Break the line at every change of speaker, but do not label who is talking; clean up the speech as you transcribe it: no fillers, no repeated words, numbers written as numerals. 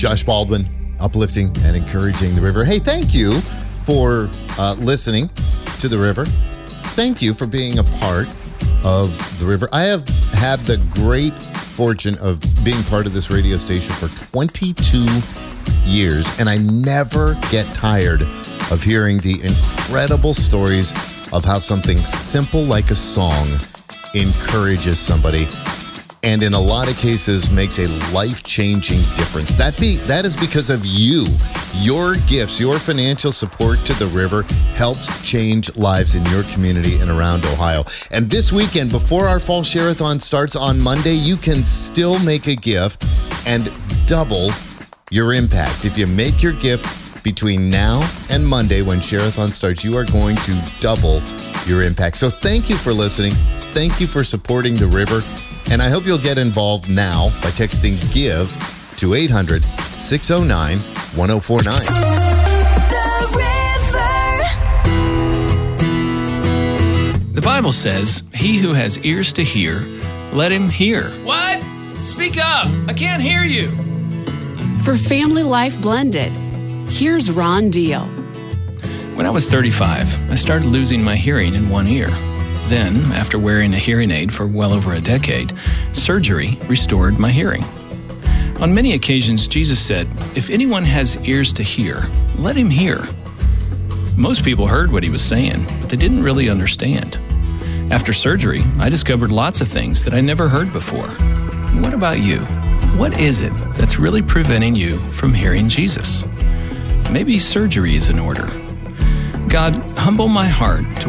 Josh Baldwin, uplifting and encouraging the river. Hey, thank you for listening to the river. Thank you for being a part of the river. I have had the great fortune of being part of this radio station for 22 years, and I never get tired of hearing the incredible stories of how something simple like a song encourages somebody, and in a lot of cases makes a life-changing difference. That is because of you. Your gifts, your financial support to the river helps change lives in your community and around Ohio. And this weekend, before our Fall Share-a-thon starts on Monday, you can still make a gift and double your impact. If you make your gift between now and Monday when Share-a-thon starts, you are going to double your impact. So thank you for listening. Thank you for supporting the river. And I hope you'll get involved now by texting GIVE to 800-609-1049.
The Bible says, "He who has ears to hear, let him hear." What? Speak up. I can't hear you.
For Family Life Blended, here's Ron Deal.
When I was 35, I started losing my hearing in one ear. Then, after wearing a hearing aid for well over a decade, surgery restored my hearing. On many occasions, Jesus said, "If anyone has ears to hear, let him hear." Most people heard what he was saying, but they didn't really understand. After surgery, I discovered lots of things that I never heard before. What about you? What is it that's really preventing you from hearing Jesus? Maybe surgery is in order. God, humble my heart to